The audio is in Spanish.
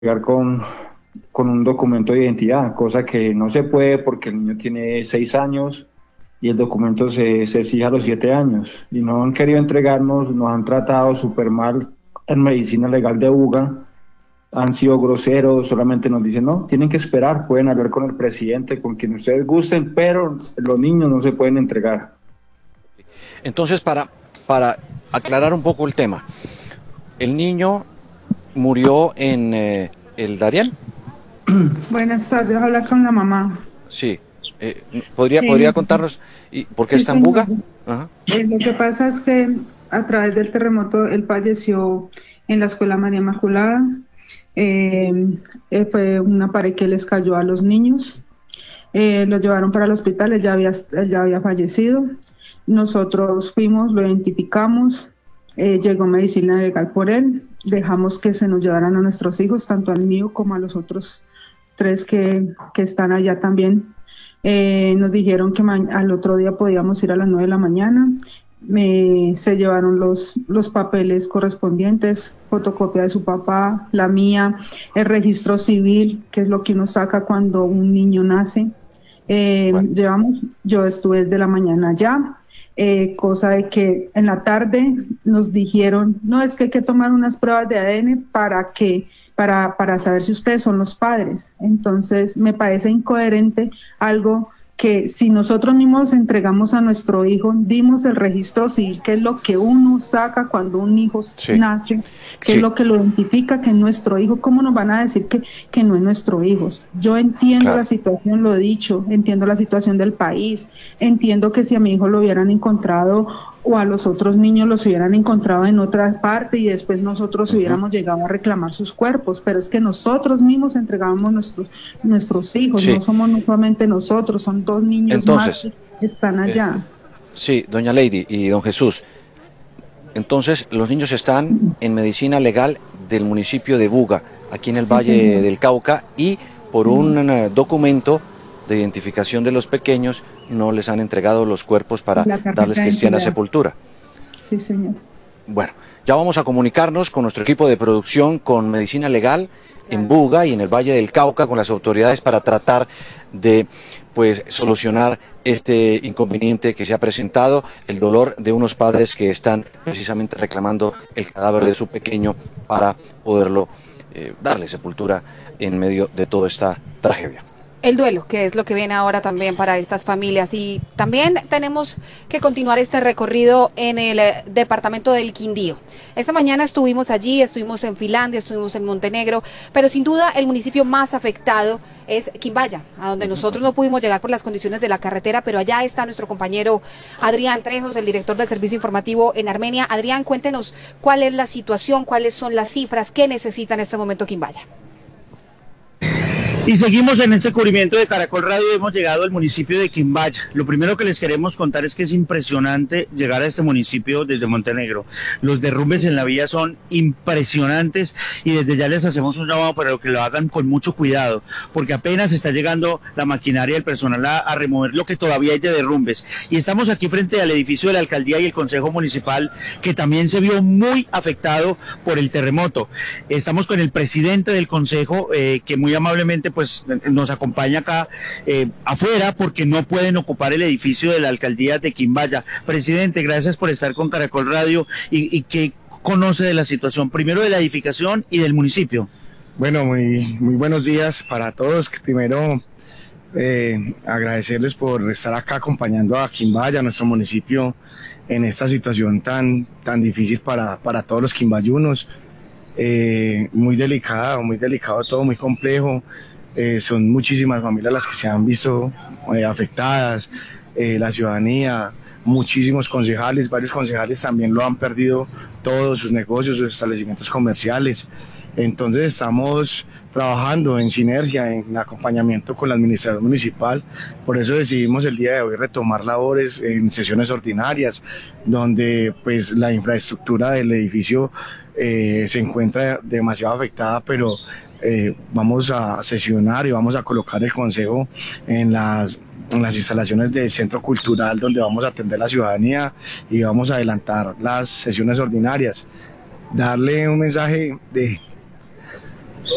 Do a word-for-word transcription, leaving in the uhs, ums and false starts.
llegar con, con un documento de identidad, cosa que no se puede porque el niño tiene seis años y el documento se, se exige a los siete años. Y no han querido entregarnos, nos han tratado súper mal en medicina legal de UGA, han sido groseros, solamente nos dicen, no, tienen que esperar, pueden hablar con el presidente, con quien ustedes gusten, pero los niños no se pueden entregar. Entonces, para, para aclarar un poco el tema, el niño murió en eh, el Darién. Buenas tardes, habla con la mamá. Sí, eh, ¿podría, Sí. ¿podría contarnos y por qué Sí, está en Buga? señor. Ajá. Eh, lo que pasa es que a través del terremoto él falleció en la Escuela María Inmaculada. Eh, eh, fue una pared que les cayó a los niños. Eh, lo llevaron para el hospital, él ya había, él ya había fallecido. Nosotros fuimos, lo identificamos, eh, llegó medicina legal por él, dejamos que se nos llevaran a nuestros hijos, tanto al mío como a los otros tres que, que están allá también. Eh, nos dijeron que al otro día podíamos ir a las nueve de la mañana. Me, se llevaron los, los papeles correspondientes, fotocopia de su papá, la mía, el registro civil, que es lo que uno saca cuando un niño nace. Eh, Bueno. llevamos, yo estuve desde la mañana allá, eh, cosa de que en la tarde nos dijeron, no, es que hay que tomar unas pruebas de A D N para que para, para saber si ustedes son los padres. Entonces me parece incoherente algo que si nosotros mismos entregamos a nuestro hijo, dimos el registro civil, que es lo que uno saca cuando un hijo Sí. nace, que Sí. es lo que lo identifica que es nuestro hijo. ¿Cómo nos van a decir que, que no es nuestro hijo? Yo entiendo Claro. la situación, lo he dicho, entiendo la situación del país, entiendo que si a mi hijo lo hubieran encontrado o a los otros niños los hubieran encontrado en otra parte y después nosotros Ujú. hubiéramos llegado a reclamar sus cuerpos, pero es que nosotros mismos entregábamos nuestros, nuestros hijos, Sí. no somos no solamente nosotros, son dos niños Entonces, más que están allá. Sí, doña Lady y don Jesús. Entonces, los niños están en medicina legal del municipio de Buga, aquí en el Sí, Valle señor. del Cauca, y por un eh, documento de identificación de los pequeños no les han entregado los cuerpos para La tarjeta darles de cristiana identidad. sepultura. Sí, señor. Bueno, ya vamos a comunicarnos con nuestro equipo de producción con medicina legal en Buga y en el Valle del Cauca con las autoridades para tratar de pues solucionar este inconveniente que se ha presentado, el dolor de unos padres que están precisamente reclamando el cadáver de su pequeño para poderlo eh, darle sepultura en medio de toda esta tragedia. El duelo, que es lo que viene ahora también para estas familias. Y también tenemos que continuar este recorrido en el eh, departamento del Quindío. Esta mañana estuvimos allí, estuvimos en Finlandia, estuvimos en Montenegro, pero sin duda el municipio más afectado es Quimbaya, a donde nosotros no pudimos llegar por las condiciones de la carretera, pero allá está nuestro compañero Adrián Trejos, el director del servicio informativo en Armenia. Adrián, cuéntenos cuál es la situación, cuáles son las cifras, qué necesita en este momento Quimbaya. Y seguimos en este cubrimiento de Caracol Radio, hemos llegado al municipio de Quimbaya. Lo primero que les queremos contar es que es impresionante llegar a este municipio desde Montenegro. Los derrumbes en la vía son impresionantes y desde ya les hacemos un llamado para que lo hagan con mucho cuidado, porque apenas está llegando la maquinaria del personal a, a remover lo que todavía hay de derrumbes. Y estamos aquí frente al edificio de la alcaldía y el consejo municipal, que también se vio muy afectado por el terremoto. Estamos con el presidente del consejo, eh, que muy amablemente pues nos acompaña acá eh, afuera porque no pueden ocupar el edificio de la alcaldía de Quimbaya. Presidente, gracias por estar con Caracol Radio y, y qué conoce de la situación, primero de la edificación y del municipio. Bueno, muy, muy buenos días para todos. Primero, eh, agradecerles por estar acá acompañando a Quimbaya, nuestro municipio, en esta situación tan, tan difícil para, para todos los quimbayunos. Eh, muy delicado, muy delicado todo, muy complejo. Eh, son muchísimas familias las que se han visto eh, afectadas, eh, la ciudadanía, muchísimos concejales, varios concejales también lo han perdido todos sus negocios, sus establecimientos comerciales. Entonces estamos trabajando en sinergia, en acompañamiento con la administración municipal. Por eso decidimos el día de hoy retomar labores en sesiones ordinarias, donde pues la infraestructura del edificio eh, se encuentra demasiado afectada, pero eh, vamos a sesionar y vamos a colocar el consejo en las en las instalaciones del centro cultural, donde vamos a atender a la ciudadanía y vamos a adelantar las sesiones ordinarias. Darle un mensaje de